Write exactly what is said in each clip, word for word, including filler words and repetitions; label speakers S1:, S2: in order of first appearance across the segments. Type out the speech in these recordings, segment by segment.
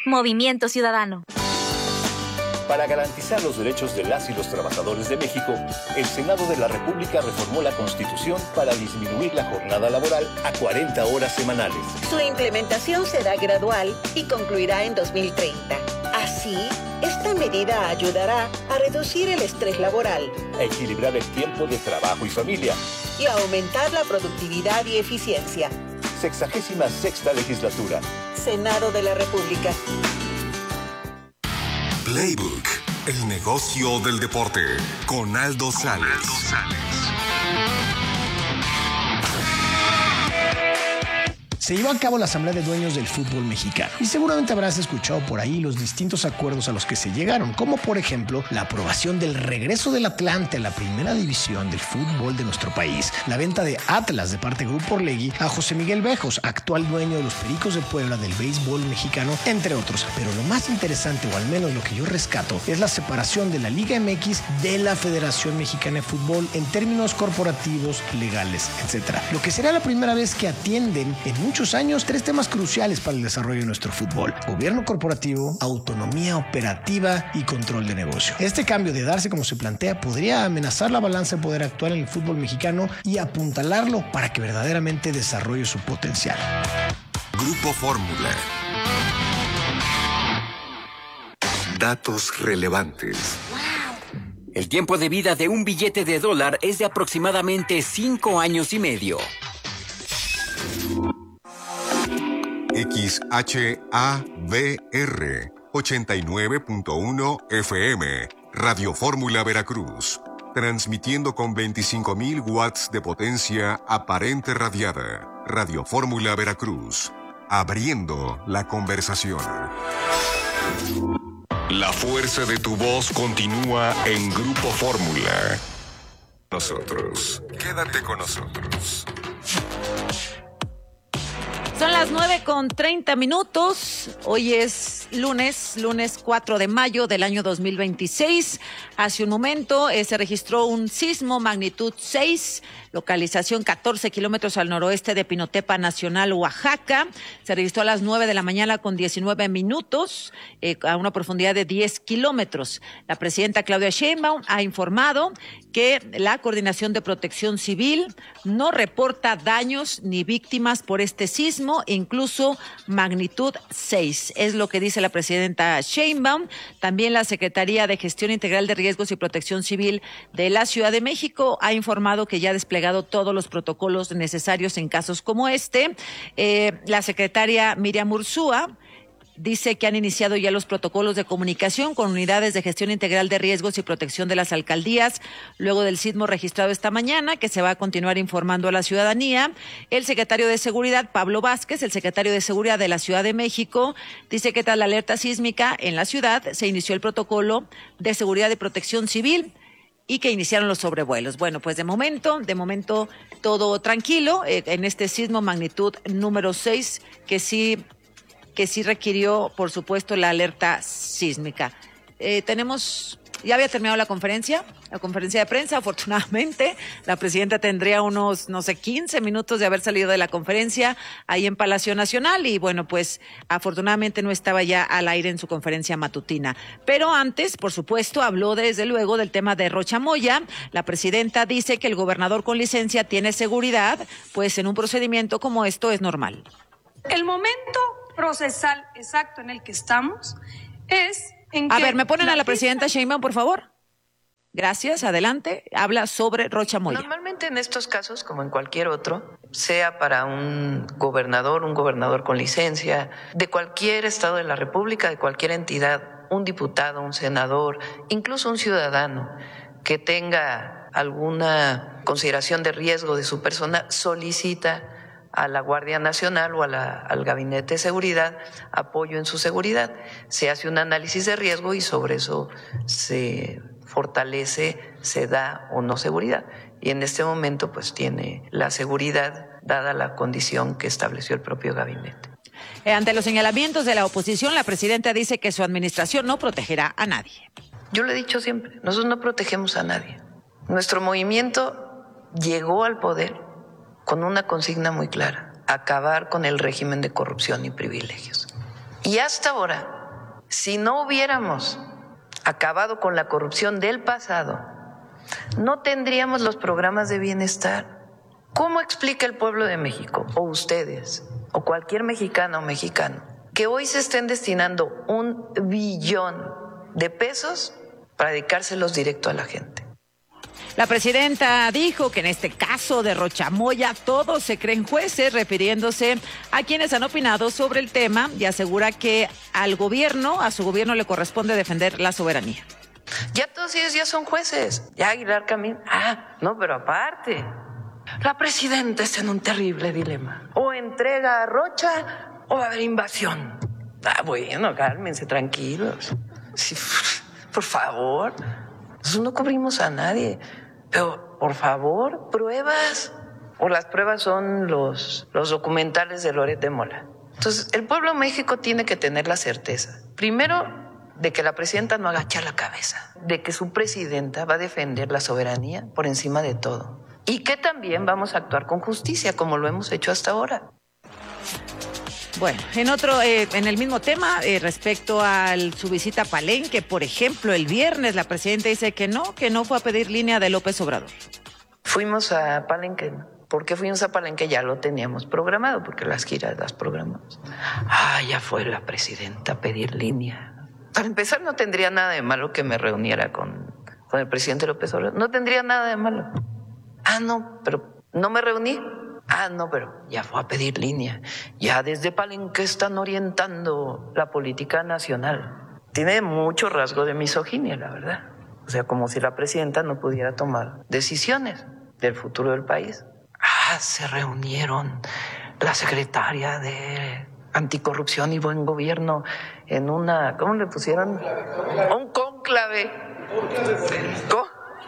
S1: Movimiento Ciudadano.
S2: Para garantizar los derechos de las y los trabajadores de México, el Senado de la República reformó la Constitución para disminuir la jornada laboral a cuarenta horas semanales.
S3: Su implementación será gradual y concluirá en dos mil treinta. Así, esta medida ayudará a reducir el estrés laboral,
S2: a equilibrar el tiempo de trabajo y familia
S3: y a aumentar la productividad y eficiencia.
S2: Sexagésima sexta legislatura.
S3: Senado de la República.
S4: Playbook, el negocio del deporte, con Aldo Sales. Con Aldo Sales.
S5: Se llevó a cabo la Asamblea de Dueños del Fútbol Mexicano y seguramente habrás escuchado por ahí los distintos acuerdos a los que se llegaron, como por ejemplo la aprobación del regreso del Atlante a la primera división del fútbol de nuestro país, la venta de Atlas de parte de Grupo Orlegui a José Miguel Bejos, actual dueño de los Pericos de Puebla del béisbol mexicano, entre otros. Pero lo más interesante, o al menos lo que yo rescato, es la separación de la Liga M X de la Federación Mexicana de Fútbol en términos corporativos, legales, etcétera. Lo que será la primera vez que atienden en muchos años tres temas cruciales para el desarrollo de nuestro fútbol: gobierno corporativo, autonomía operativa y control de negocio. Este cambio, de darse como se plantea, podría amenazar la balanza de poder actual en el fútbol mexicano y apuntalarlo para que verdaderamente desarrolle su potencial.
S4: Grupo Fórmula. Datos relevantes.
S6: El tiempo de vida de un billete de dólar es de aproximadamente cinco años y medio.
S4: X H A V R ochenta y nueve punto uno F M, Radio Fórmula Veracruz, transmitiendo con veinticinco mil watts de potencia aparente radiada. Radio Fórmula Veracruz, abriendo la conversación. La fuerza de tu voz continúa en Grupo Fórmula. Nosotros, quédate con nosotros.
S7: Son las nueve con treinta minutos. Hoy es lunes, lunes cuatro de mayo del año dos mil veintiséis. Hace un momento eh, se registró un sismo magnitud seis, localización catorce kilómetros al noroeste de Pinotepa Nacional, Oaxaca. Se registró a las nueve de la mañana con diecinueve minutos, eh, a una profundidad de diez kilómetros. La presidenta Claudia Sheinbaum ha informado que la Coordinación de Protección Civil no reporta daños ni víctimas por este sismo, incluso magnitud seis. Es lo que dice la presidenta Sheinbaum. También la Secretaría de Gestión Integral de Riesgos y Protección Civil de la Ciudad de México ha informado que ya ha desplegado todos los protocolos necesarios en casos como este. Eh, la secretaria Miriam Ursúa dice que han iniciado ya los protocolos de comunicación con unidades de gestión integral de riesgos y protección de las alcaldías luego del sismo registrado esta mañana, que se va a continuar informando a la ciudadanía. El secretario de Seguridad, Pablo Vázquez, el secretario de Seguridad de la Ciudad de México, dice que tras la alerta sísmica en la ciudad se inició el protocolo de seguridad y protección civil y que iniciaron los sobrevuelos. Bueno, pues de momento, de momento todo tranquilo eh, en este sismo magnitud número seis, que sí que sí requirió, por supuesto, la alerta sísmica. Eh, tenemos, ya había terminado la conferencia, la conferencia de prensa, afortunadamente. La presidenta tendría unos, no sé, quince minutos de haber salido de la conferencia ahí en Palacio Nacional y, bueno, pues, afortunadamente no estaba ya al aire en su conferencia matutina. Pero antes, por supuesto, habló desde luego del tema de Rocha Moya. La presidenta dice que el gobernador con licencia tiene seguridad, pues en un procedimiento como esto es normal.
S8: El momento procesal exacto en el que estamos es en que...
S7: A ver, ¿me ponen a la presidenta Sheinbaum, por favor? Gracias, adelante. Habla sobre Rocha Moya.
S9: Normalmente en estos casos, como en cualquier otro, sea para un gobernador, un gobernador con licencia, de cualquier estado de la República, de cualquier entidad, un diputado, un senador, incluso un ciudadano que tenga alguna consideración de riesgo de su persona, solicita a la Guardia Nacional o a la, al Gabinete de Seguridad apoyo en su seguridad. Se hace un análisis de riesgo y sobre eso se fortalece, se da o no seguridad. Y en este momento pues tiene la seguridad dada la condición que estableció el propio gabinete.
S7: Eh, ante los señalamientos de la oposición, la presidenta dice que su administración no protegerá a nadie.
S9: Yo lo he dicho siempre, nosotros no protegemos a nadie. Nuestro movimiento llegó al poder con una consigna muy clara: acabar con el régimen de corrupción y privilegios. Y hasta ahora Si no hubiéramos acabado con la corrupción del pasado, no tendríamos los programas de bienestar. ¿Cómo explica el pueblo de México, o ustedes, o cualquier mexicana o mexicano, que hoy se estén destinando un billón de pesos para dedicárselos directo a la gente?
S7: La presidenta dijo que en este caso de Rocha Moya todos se creen jueces, refiriéndose a quienes han opinado sobre el tema, y asegura que al gobierno, a su gobierno le corresponde defender la soberanía.
S9: Ya todos ellos ya son jueces. Ya Aguilar Camín, ah, no, pero aparte, la presidenta está en un terrible dilema. O entrega a Rocha o va a haber invasión. Ah, bueno, cálmense, tranquilos. Sí, por favor, nosotros no cubrimos a nadie. Pero, por favor, pruebas. O las pruebas son los, los documentales de Loret de Mola. Entonces, el pueblo de México tiene que tener la certeza, primero, de que la presidenta no agacha la cabeza, de que su presidenta va a defender la soberanía por encima de todo, y que también vamos a actuar con justicia, como lo hemos hecho hasta ahora.
S7: Bueno, en otro, eh, en el mismo tema, eh, respecto a su visita a Palenque, por ejemplo, el viernes la presidenta dice que no, que no fue a pedir línea de López Obrador.
S9: Fuimos a Palenque. ¿Por qué fuimos a Palenque? Ya lo teníamos programado, porque las giras las programamos. Ah, ya fue la presidenta a pedir línea. Para empezar, no tendría nada de malo que me reuniera con, con el presidente López Obrador. No tendría nada de malo. Ah, no, pero no me reuní. Ah, no, pero ya fue a pedir línea. Ya desde Palenque están orientando la política nacional. Tiene mucho rasgo de misoginia, la verdad. O sea, como si la presidenta no pudiera tomar decisiones del futuro del país. Ah, se reunieron la secretaria de Anticorrupción y Buen Gobierno en una, ¿cómo le pusieron? Un cónclave. ¿Cómo?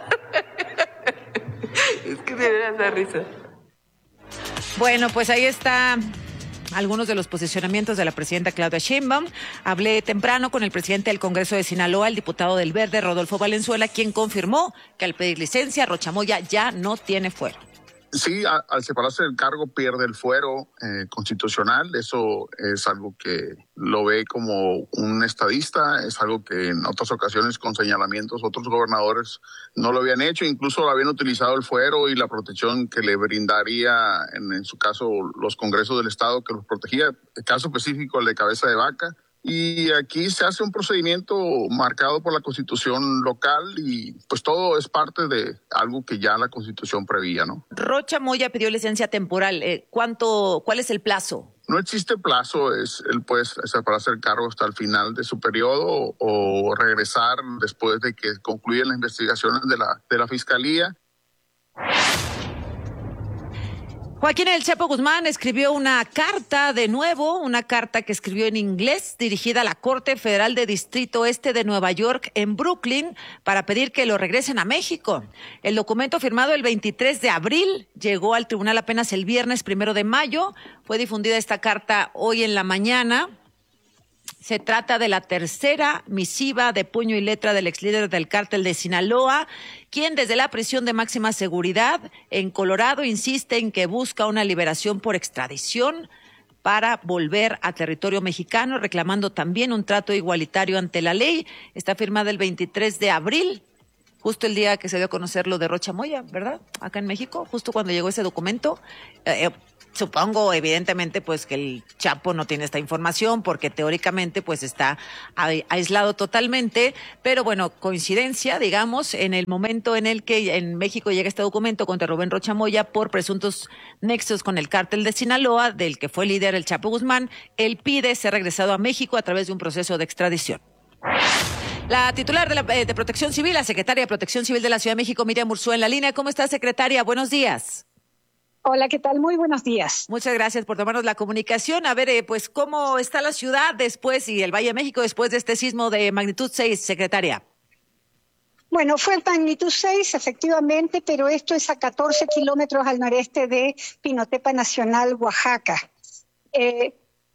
S9: Es que me da esa risa.
S7: Bueno, pues ahí está algunos de los posicionamientos de la presidenta Claudia Sheinbaum. Hablé temprano con el presidente del Congreso de Sinaloa, el diputado del Verde, Rodolfo Valenzuela, quien confirmó que al pedir licencia, Rocha Moya ya no tiene fuero.
S1: Sí, a, al separarse del cargo pierde el fuero eh, constitucional. Eso es algo que lo ve como un estadista, es algo que en otras ocasiones con señalamientos otros gobernadores no lo habían hecho, incluso habían utilizado el fuero y la protección que le brindaría, en, en su caso, los congresos del estado que los protegía, el caso específico el de Cabeza de Vaca. Y aquí se hace un procedimiento marcado por la Constitución local y pues todo es parte de algo que ya la Constitución prevía, ¿no?
S7: Rocha Moya pidió licencia temporal. Eh, ¿cuánto, ¿Cuál es el plazo?
S1: No existe plazo, es él puede separarse del cargo hasta el final de su periodo o regresar después de que concluyan las investigaciones de la, de la Fiscalía.
S7: Joaquín El Chapo Guzmán escribió una carta de nuevo, una carta que escribió en inglés dirigida a la Corte Federal de Distrito Este de Nueva York en Brooklyn para pedir que lo regresen a México. El documento firmado el veintitrés de abril llegó al tribunal apenas el viernes primero de mayo. Fue difundida esta carta hoy en la mañana. Se trata de la tercera misiva de puño y letra del ex líder del cártel de Sinaloa, quien desde la prisión de máxima seguridad en Colorado insiste en que busca una liberación por extradición para volver a territorio mexicano, reclamando también un trato igualitario ante la ley. Está firmada el veintitrés de abril, justo el día que se dio a conocer lo de Rocha Moya, ¿verdad? Acá en México, justo cuando llegó ese documento. Eh, Supongo, evidentemente, pues que el Chapo no tiene esta información porque teóricamente pues está aislado totalmente, pero bueno, coincidencia, digamos, en el momento en el que en México llega este documento contra Rubén Rocha Moya por presuntos nexos con el cártel de Sinaloa, del que fue líder el Chapo Guzmán, él pide ser regresado a México a través de un proceso de extradición. La titular de, la, de Protección Civil, la secretaria de Protección Civil de la Ciudad de México, Miriam Urzúa, en la línea. ¿Cómo está, secretaria? Buenos días.
S10: Hola, ¿qué tal? Muy buenos días.
S7: Muchas gracias por tomarnos la comunicación. A ver, eh, pues, ¿cómo está la ciudad después y el Valle de México después de este sismo de magnitud seis, secretaria?
S10: Bueno, fue magnitud seis, efectivamente, pero esto es a catorce kilómetros al noreste de Pinotepa Nacional, Oaxaca. Eh,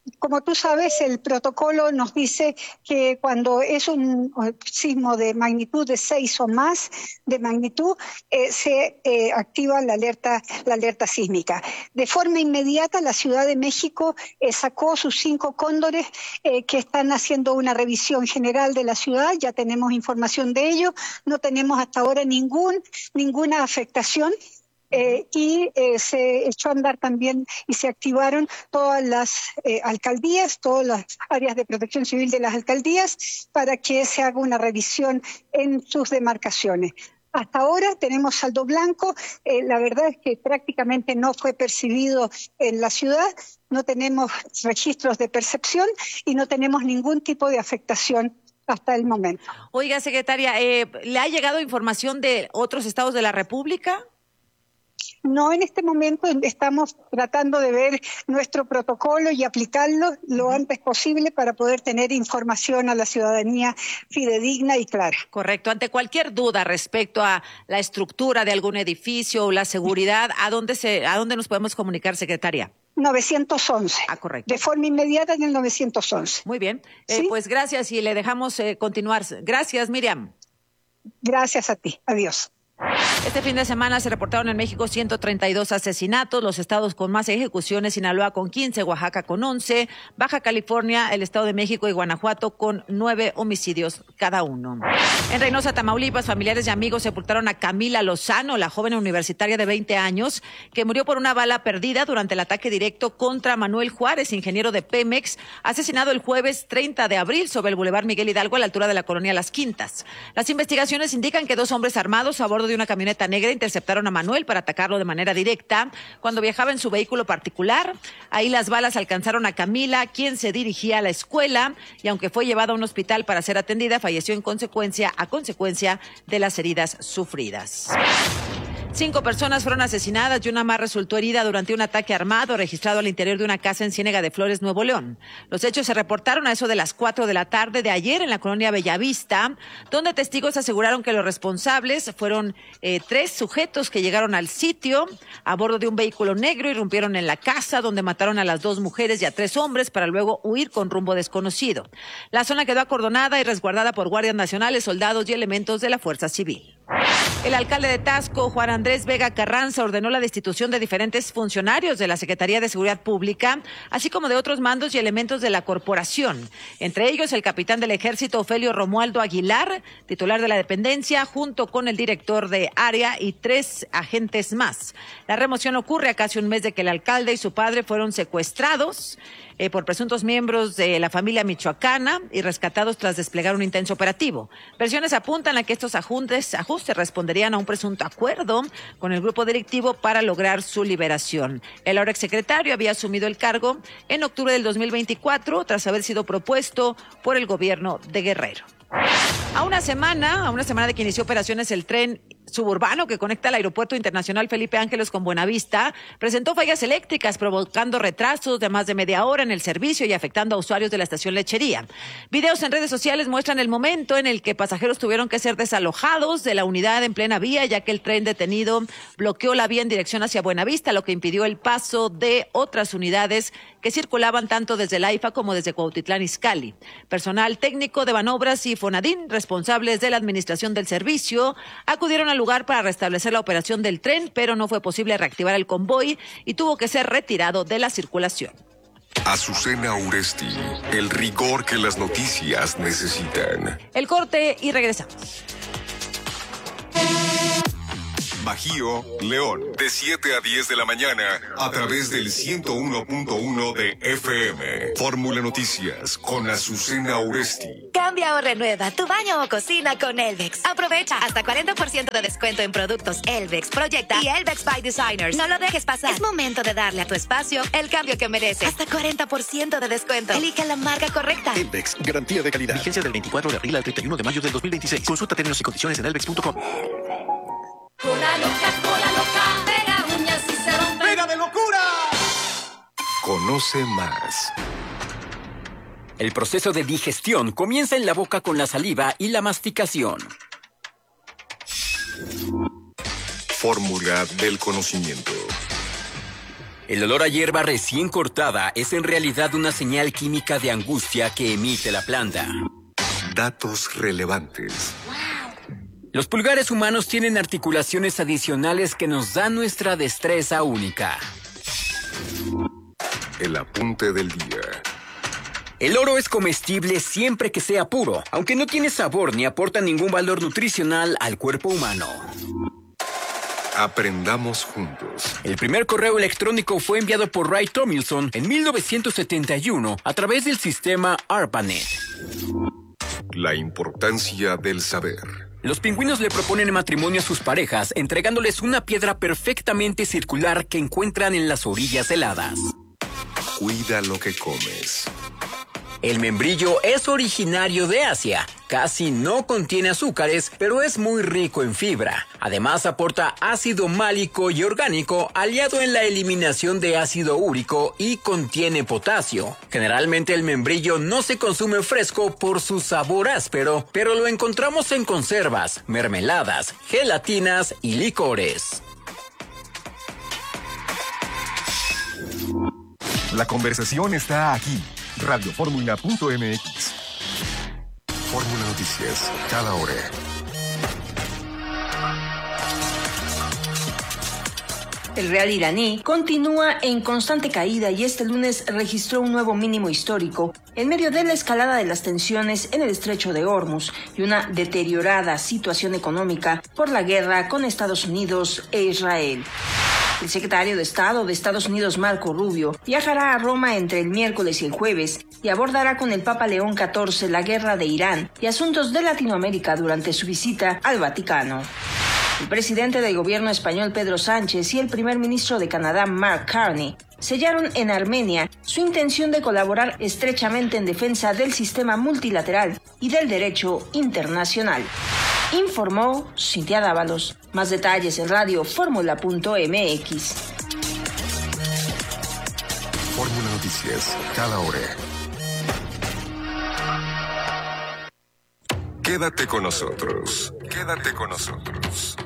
S10: como tú sabes, el protocolo nos dice que cuando es un sismo de magnitud de seis o más de magnitud, eh, se eh, activa la alerta, la alerta sísmica. De forma inmediata, la Ciudad de México eh, sacó sus cinco cóndores eh, que están haciendo una revisión general de la ciudad. Ya tenemos información de ello. No tenemos hasta ahora ningún, ninguna afectación. Eh, y eh, se echó a andar también y se activaron todas las eh, alcaldías, todas las áreas de protección civil de las alcaldías para que se haga una revisión en sus demarcaciones. Hasta ahora tenemos saldo blanco, eh, la verdad es que prácticamente no fue percibido en la ciudad, no tenemos registros de percepción y no tenemos ningún tipo de afectación hasta el momento.
S7: Oiga, secretaria, eh, ¿le ha llegado información de otros estados de la República?
S10: No, en este momento estamos tratando de ver nuestro protocolo y aplicarlo lo antes posible para poder tener información a la ciudadanía fidedigna y clara.
S7: Correcto. Ante cualquier duda respecto a la estructura de algún edificio o la seguridad, ¿a dónde se, a dónde nos podemos comunicar, secretaria?
S10: novecientos once.
S7: Ah, correcto.
S10: De forma inmediata en el novecientos once.
S7: Muy bien.
S10: ¿Sí?
S7: Eh, pues gracias y le dejamos eh, continuar. Gracias, Miriam.
S10: Gracias a ti. Adiós.
S7: Este fin de semana se reportaron en México ciento treinta y dos asesinatos, los estados con más ejecuciones, Sinaloa con quince, Oaxaca con once, Baja California, el Estado de México y Guanajuato con nueve homicidios cada uno. En Reynosa, Tamaulipas, familiares y amigos sepultaron a Camila Lozano, la joven universitaria de veinte años, que murió por una bala perdida durante el ataque directo contra Manuel Juárez, ingeniero de Pemex, asesinado el jueves treinta de abril sobre el Boulevard Miguel Hidalgo a la altura de la colonia Las Quintas. Las investigaciones indican que dos hombres armados a bordo de una camioneta negra interceptaron a Manuel para atacarlo de manera directa cuando viajaba en su vehículo particular. Ahí las balas alcanzaron a Camila, quien se dirigía a la escuela, y aunque fue llevada a un hospital para ser atendida, falleció en consecuencia a consecuencia de las heridas sufridas. Cinco personas fueron asesinadas y una más resultó herida durante un ataque armado registrado al interior de una casa en Ciénega de Flores, Nuevo León. Los hechos se reportaron a eso de las cuatro de la tarde de ayer en la colonia Bellavista, donde testigos aseguraron que los responsables fueron eh, tres sujetos que llegaron al sitio a bordo de un vehículo negro, irrumpieron en la casa donde mataron a las dos mujeres y a tres hombres para luego huir con rumbo desconocido. La zona quedó acordonada y resguardada por guardias nacionales, soldados y elementos de la Fuerza Civil. El alcalde de Taxco, Juan Andrés Vega Carranza, ordenó la destitución de diferentes funcionarios de la Secretaría de Seguridad Pública, así como de otros mandos y elementos de la corporación. Entre ellos, el capitán del Ejército, Ofelio Romualdo Aguilar, titular de la dependencia, junto con el director de área y tres agentes más. La remoción ocurre a casi un mes de que el alcalde y su padre fueron secuestrados Eh, por presuntos miembros de la familia michoacana y rescatados tras desplegar un intenso operativo. Versiones apuntan a que estos ajustes, ajustes responderían a un presunto acuerdo con el grupo directivo para lograr su liberación. El ahora exsecretario había asumido el cargo en octubre del dos mil veinticuatro tras haber sido propuesto por el gobierno de Guerrero. A una semana, a una semana de que inició operaciones el tren suburbano que conecta el Aeropuerto Internacional Felipe Ángeles con Buenavista, presentó fallas eléctricas provocando retrasos de más de media hora en el servicio y afectando a usuarios de la estación Lechería. Videos en redes sociales muestran el momento en el que pasajeros tuvieron que ser desalojados de la unidad en plena vía, ya que el tren detenido bloqueó la vía en dirección hacia Buenavista, lo que impidió el paso de otras unidades que circulaban tanto desde el AIFA como desde Cuautitlán Izcalli. Personal técnico de Banobras y Fonadín, responsables de la administración del servicio, acudieron al lugar para restablecer la operación del tren, pero no fue posible reactivar el convoy y tuvo que ser retirado de la circulación.
S4: Azucena Uresti, el rigor que las noticias necesitan.
S7: El corte y regresamos.
S4: Bajío, León, de siete a diez de la mañana, a través del ciento uno punto uno de F M. Fórmula Noticias, con Azucena Uresti.
S11: Cambia o renueva tu baño o cocina con Elvex. Aprovecha hasta cuarenta por ciento de descuento en productos Elvex, Proyecta y Elvex by Designers. No lo dejes pasar. Es momento de darle a tu espacio el cambio que merece. Hasta cuarenta por ciento de descuento. Elige la marca correcta.
S12: Elvex, garantía de calidad. Vigencia del veinticuatro de abril al treinta y uno de mayo del dos mil veintiséis. Consulta términos y condiciones en elvex punto com.
S13: Cola loca, cola loca, pega uñas y se rompe.
S12: ¡Pega de locura!
S4: Conoce más.
S6: El proceso de digestión comienza en la boca con la saliva y la masticación.
S4: Fórmula del conocimiento.
S6: El olor a hierba recién cortada es en realidad una señal química de angustia que emite la planta.
S4: Datos relevantes.
S6: Los pulgares humanos tienen articulaciones adicionales que nos dan nuestra destreza única.
S4: El apunte del día.
S6: El oro es comestible siempre que sea puro, aunque no tiene sabor ni aporta ningún valor nutricional al cuerpo humano.
S4: Aprendamos juntos.
S6: El primer correo electrónico fue enviado por Ray Tomlinson en mil novecientos setenta y uno a través del sistema ARPANET.
S4: La importancia del saber.
S6: Los pingüinos le proponen matrimonio a sus parejas, entregándoles una piedra perfectamente circular que encuentran en las orillas heladas.
S4: Cuida lo que comes.
S6: El membrillo es originario de Asia. Casi no contiene azúcares, pero es muy rico en fibra. Además, aporta ácido málico y orgánico, aliado en la eliminación de ácido úrico, y contiene potasio. Generalmente el membrillo no se consume fresco por su sabor áspero, pero lo encontramos en conservas, mermeladas, gelatinas y licores.
S4: La conversación está aquí. radio fórmula punto m x. Fórmula Noticias, cada hora.
S14: El real iraní continúa en constante caída y este lunes registró un nuevo mínimo histórico en medio de la escalada de las tensiones en el estrecho de Hormuz y una deteriorada situación económica por la guerra con Estados Unidos e Israel. El secretario de Estado de Estados Unidos, Marco Rubio, viajará a Roma entre el miércoles y el jueves y abordará con el Papa León catorce la guerra de Irán y asuntos de Latinoamérica durante su visita al Vaticano. El presidente del gobierno español, Pedro Sánchez, y el primer ministro de Canadá, Mark Carney, sellaron en Armenia su intención de colaborar estrechamente en defensa del sistema multilateral y del derecho internacional. Informó Cintia Dávalos. Más detalles en radio fórmula punto m x.
S4: Fórmula Noticias, cada hora. Quédate con nosotros. Quédate con nosotros.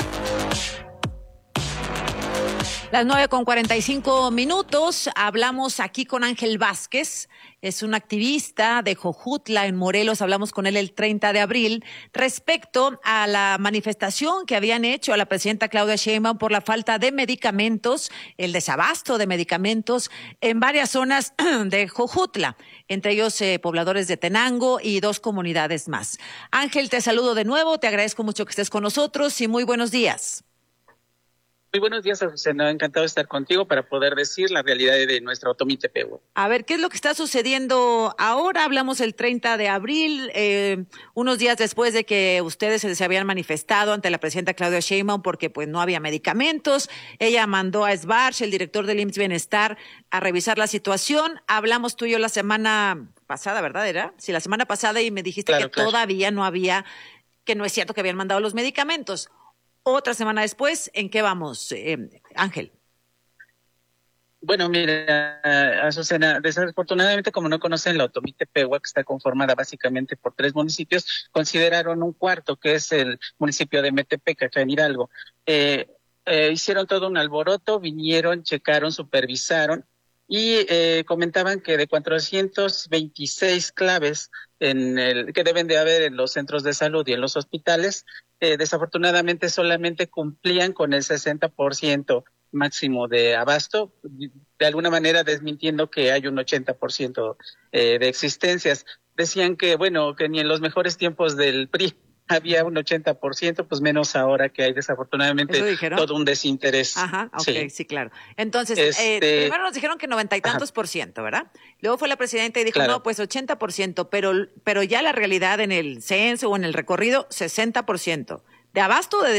S7: Las nueve con cuarenta y cinco minutos, hablamos aquí con Ángel Vázquez, es un activista de Jojutla en Morelos, hablamos con él el treinta de abril, respecto a la manifestación que habían hecho a la presidenta Claudia Sheinbaum por la falta de medicamentos, el desabasto de medicamentos en varias zonas de Jojutla, entre ellos eh, pobladores de Tenango y dos comunidades más. Ángel, te saludo de nuevo, te agradezco mucho que estés con nosotros y muy buenos días.
S15: Muy buenos días, Azucena. Encantado de estar contigo para poder decir la realidad de nuestra Otomí Tepehuac.
S7: A ver, ¿qué es lo que está sucediendo ahora? Hablamos el treinta de abril, eh, unos días después de que ustedes se, se habían manifestado ante la presidenta Claudia Sheinbaum porque pues no había medicamentos. Ella mandó a Esbarch, el director del I M S S Bienestar, a revisar la situación. Hablamos tú y yo la semana pasada, ¿verdad? ¿Era? Sí, la semana pasada y me dijiste claro, que claro. todavía no había, que no es cierto que habían mandado los medicamentos. Otra semana después, ¿en qué vamos, eh, Ángel?
S15: Bueno, mira, Azucena, desafortunadamente, como no conocen la Otomí Tepehuac, que está conformada básicamente por tres municipios, consideraron un cuarto, que es el municipio de Metepec, acá en Hidalgo. Eh, eh, hicieron todo un alboroto, vinieron, checaron, supervisaron y eh, comentaban que de cuatrocientos veintiséis claves en el que deben de haber en los centros de salud y en los hospitales, eh, desafortunadamente solamente cumplían con el sesenta por ciento máximo de abasto, de alguna manera desmintiendo que hay un ochenta por ciento eh, de existencias. Decían que, bueno, que ni en los mejores tiempos del P R I había un ochenta por ciento, pues menos ahora que hay desafortunadamente todo un desinterés.
S7: Ajá, ok, sí, sí claro. Entonces,
S15: este,
S7: eh, primero nos dijeron que noventa y tantos ajá. por ciento, ¿verdad? Luego fue la presidenta y dijo, claro. no, pues ochenta por ciento, pero, pero ya la realidad en el censo o en el recorrido, sesenta por ciento. ¿De abasto o de